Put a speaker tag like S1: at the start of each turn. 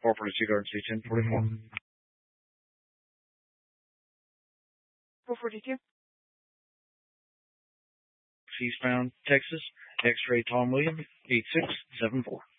S1: Corporate Cigar C 1044.
S2: 442.
S1: Eastbound, Texas, X-ray Tom Williams, 8674.